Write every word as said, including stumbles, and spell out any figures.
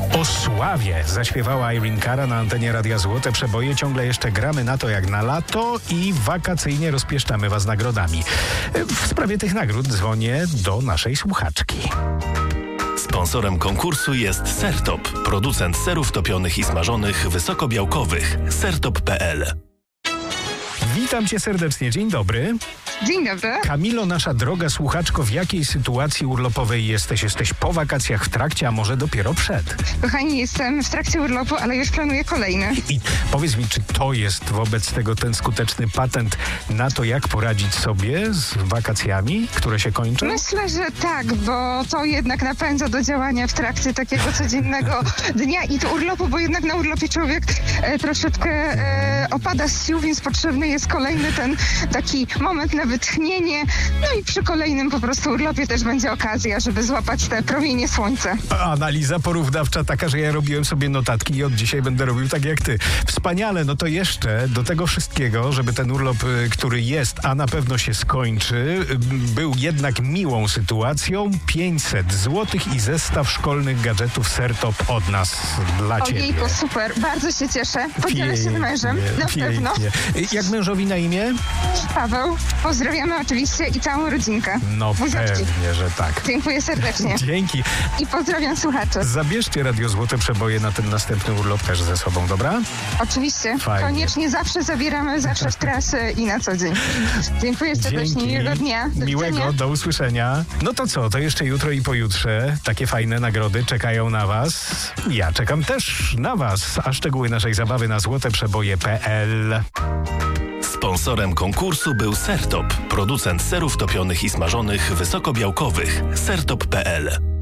O sławie zaśpiewała Irene Cara na antenie Radia Złote Przeboje. Ciągle jeszcze gramy na to jak na lato i wakacyjnie rozpieszczamy was nagrodami. W sprawie tych nagród dzwonię do naszej słuchaczki. Sponsorem konkursu jest Sertop, producent serów topionych i smażonych wysokobiałkowych. sertop kropka p l. Witam cię serdecznie, dzień dobry. Dzień dobry. Kamilo, nasza droga słuchaczko, w jakiej sytuacji urlopowej jesteś? Jesteś po wakacjach, w trakcie, a może dopiero przed? Kochani, jestem w trakcie urlopu, ale już planuję kolejny. I powiedz mi, czy to jest wobec tego ten skuteczny patent na to, jak poradzić sobie z wakacjami, które się kończą? Myślę, że tak, bo to jednak napędza do działania w trakcie takiego codziennego dnia i to urlopu, bo jednak na urlopie człowiek e, troszeczkę e, opada z sił, więc potrzebny jest kolejny ten taki moment na wytchnienie. No i przy kolejnym po prostu urlopie też będzie okazja, żeby złapać te promienie słońca. Analiza porównawcza taka, że ja robiłem sobie notatki i od dzisiaj będę robił tak jak ty. Wspaniale, no to jeszcze do tego wszystkiego, żeby ten urlop, który jest, a na pewno się skończy, był jednak miłą sytuacją. pięćset złotych i zestaw szkolnych gadżetów Sertop od nas dla ciebie. Ojejku, super, bardzo się cieszę. Podzielę się z mężem, na pięknie. pewno. Jak mężowi na imię? Paweł, pozdrawiamy oczywiście i całą rodzinkę. No Buziaczki. pewnie, że tak. Dziękuję serdecznie. Dzięki. I pozdrawiam słuchaczy. Zabierzcie Radio Złote Przeboje na ten następny urlop też ze sobą, dobra? Oczywiście. Fajnie. Koniecznie zawsze zabieramy, zawsze w trasy i na co dzień. Dziękuję serdecznie. Dzięki. Miłego dnia. Do Miłego, widzenia. do usłyszenia. No to co, to jeszcze jutro i pojutrze takie fajne nagrody czekają na was. Ja czekam też na was, a szczegóły naszej zabawy na złoteprzeboje kropka p l. Sponsorem konkursu był Sertop, producent serów topionych i smażonych wysokobiałkowych. sertop kropka p l.